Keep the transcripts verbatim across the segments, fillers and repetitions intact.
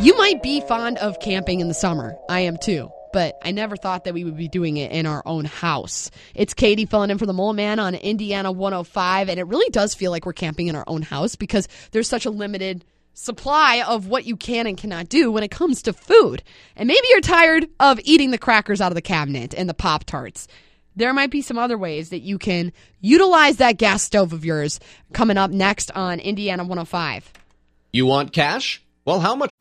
You might be fond of camping in the summer. I am too. But I never thought that we would be doing it in our own house. It's Katie filling in for the Mole Man on Indiana one oh five, and it really does feel like we're camping in our own house because there's such a limited supply of what you can and cannot do when it comes to food. And maybe you're tired of eating the crackers out of the cabinet and the Pop-Tarts. There might be some other ways that you can utilize that gas stove of yours coming up next on Indiana one oh five. You want cash? Well, how much?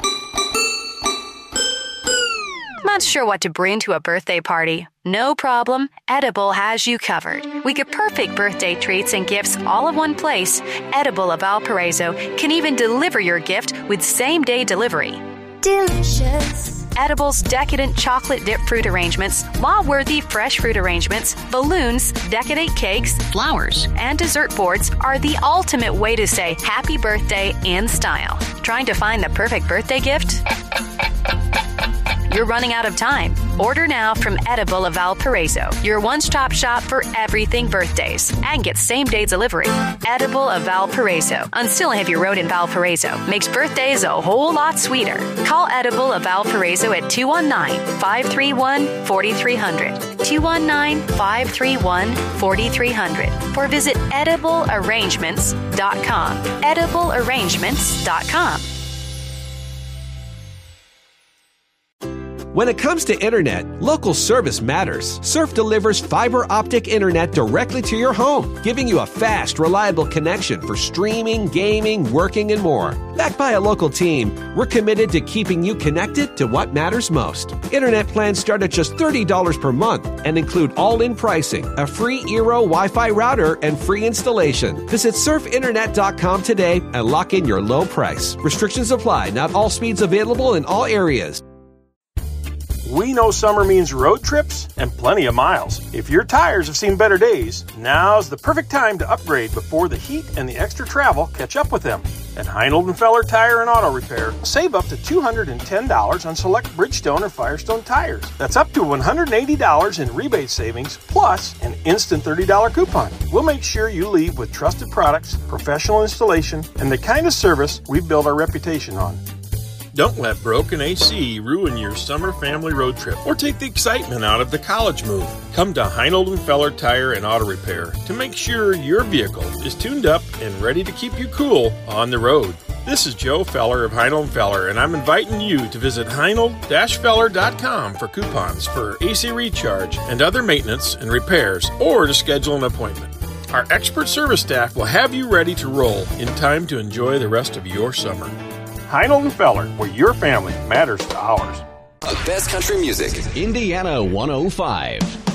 Not sure what to bring to a birthday party? No problem. Edible has you covered. We get perfect birthday treats and gifts all in one place. Edible of Valparaiso can even deliver your gift with same-day delivery. Delicious. Edible's decadent chocolate dip fruit arrangements, law-worthy fresh fruit arrangements, balloons, decadent cakes, flowers, and dessert boards are the ultimate way to say happy birthday in style. Trying to find the perfect birthday gift? You're running out of time. Order now from Edible of Valparaiso, your one-stop shop for everything birthdays, and get same-day delivery. Edible of Valparaiso on Stillahavy Road in Valparaiso makes birthdays a whole lot sweeter. Call Edible of Valparaiso at two one nine, five three one, four three zero zero, two one nine, five three one, four three zero zero, or visit edible arrangements dot com. edible arrangements dot com. When it comes to internet, local service matters. Surf delivers fiber optic internet directly to your home, giving you a fast, reliable connection for streaming, gaming, working, and more. Backed by a local team, we're committed to keeping you connected to what matters most. Internet plans start at just thirty dollars per month and include all-in pricing, a free Eero Wi-Fi router, and free installation. Visit surf internet dot com today and lock in your low price. Restrictions apply. Not all speeds available in all areas. We know summer means road trips and plenty of miles. If your tires have seen better days, now's the perfect time to upgrade before the heat and the extra travel catch up with them. At Heinold and Feller Tire and Auto Repair, save up to two hundred ten dollars on select Bridgestone or Firestone tires. That's up to one hundred eighty dollars in rebate savings, plus an instant thirty dollars coupon. We'll make sure you leave with trusted products, professional installation, and the kind of service we've built our reputation on. Don't let broken A C ruin your summer family road trip or take the excitement out of the college move. Come to Heinold and Feller Tire and Auto Repair to make sure your vehicle is tuned up and ready to keep you cool on the road. This is Joe Feller of Heinold and Feller, and I'm inviting you to visit heinold dash feller dot com for coupons for A C recharge and other maintenance and repairs, or to schedule an appointment. Our expert service staff will have you ready to roll in time to enjoy the rest of your summer. Heinold and Feller, where your family matters to ours. The best country music. Indiana one oh five.